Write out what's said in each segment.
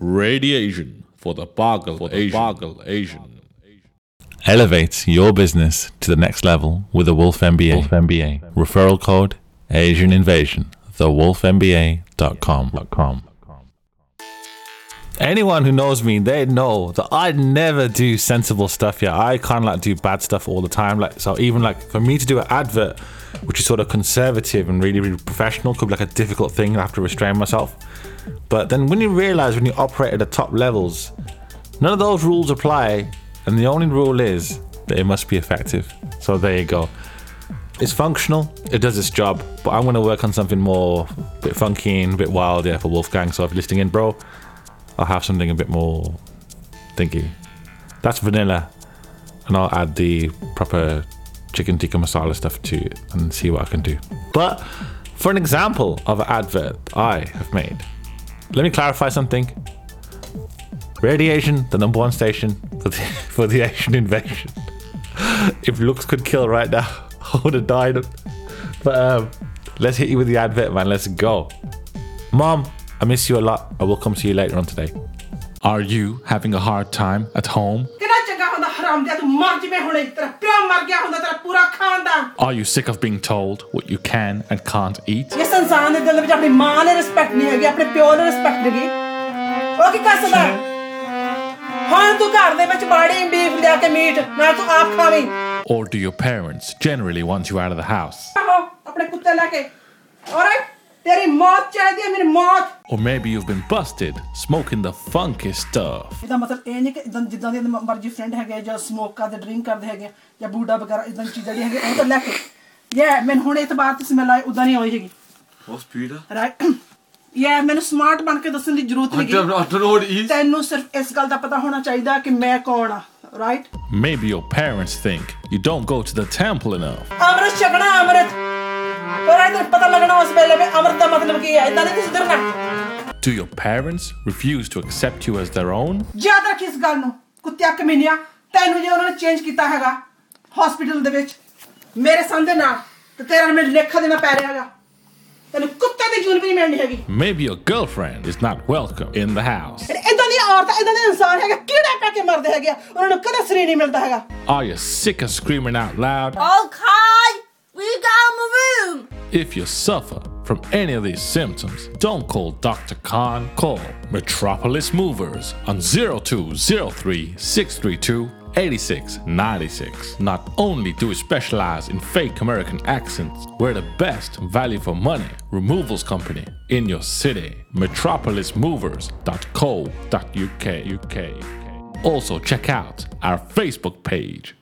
Radiation for the Boggle Asian. Elevate your business to the next level with the Wolf MBA. Referral code Asian Invasion. TheWolfMBA.com. Anyone who knows me, they know that I never do sensible stuff. Yeah, I kind of like do bad stuff all the time. Like, so even like for me to do an advert, which is sort of conservative and really, really professional, could be like a difficult thing. I have to restrain myself. But then when you realize when you operate at the top levels, none of those rules apply, and the only rule is that it must be effective. So there you go. It's functional, it does its job, but I'm going to work on something more a bit funky and a bit wild, yeah, for Wolfgang. So if you're listening in, bro, I'll have something a bit more thinky. That's vanilla, and I'll add the proper chicken tikka masala stuff to it and see what I can do. But for an example of an advert I have made, let me clarify something. Radiation, the number one station for the Asian invasion. If looks could kill right now, I would have died. But let's hit you with the advert, man. Let's go. Mom, I miss you a lot. I will come see you later on today. Are you having a hard time at home? Are you sick of being told what you can and can't eat? Or do your parents generally want you out of the house? Or maybe you've been busted smoking the funky stuff. What's Peter? Right. Yeah, मैं smart बन के दसने की जरूरत नहीं है। I don't know what it is. तैनू सिर्फ इस गल दा पता होना चाहिए कि मैं कौन आ, right? Maybe your parents think you don't go to the temple enough. अमृत छकना अमृत। और इधर पता लगना उस वेले में अमृत दा मतलब क्या है? इतना नहीं सुधरना। Do your parents refuse to accept you as their own? ज्यादा किस गल नू? कुत्तिया कमीनिया तैनू जो उन्होंने चेंज किया हैगा हॉस्पिटल दे विच मेरे संदे ना तो तेरा मैं लेखा देना पै रहा हैगा। Maybe your girlfriend is not welcome in the house. Are you sick of screaming out loud? Okay, we got my room. If you suffer from any of these symptoms, don't call Dr. Khan. Call Metropolis Movers on 0203 632 8696. Not only do we specialize in fake American accents, we're the best value for money removals company in your city. metropolismovers.co.uk. Also check out our Facebook page.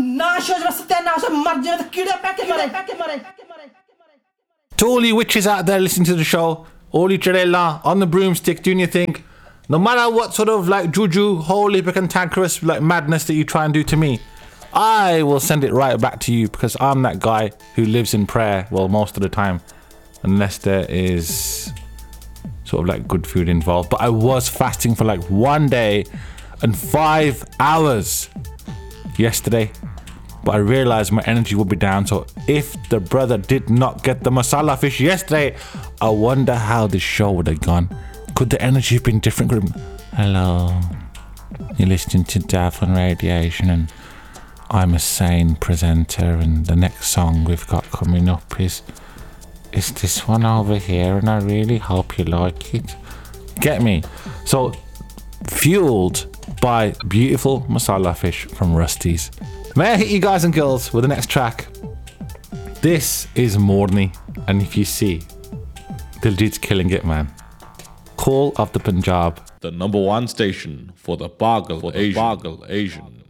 To all you witches out there listening to the show, all you Chirella on the broomstick doing your thing, no matter what sort of like juju, holy, cantankerous like madness that you try and do to me, I will send it right back to you because I'm that guy who lives in prayer, well, most of the time, unless there is sort of like good food involved. But I was fasting for like 1 day and 5 hours yesterday, but I realized my energy would be down. So if the brother did not get the masala fish yesterday, I wonder how the show would have gone. Could the energy have been different? Hello, you're listening to Dav on Radiation, and I'm a sane presenter. And the next song we've got coming up is this one over here, and I really hope you like it. Get me? So, fueled by beautiful masala fish from Rusty's. May I hit you guys and girls with the next track? This is Morni, and if you see, Diljit's killing it, man. Call of the Punjab. The number one station for the Boggle Asian.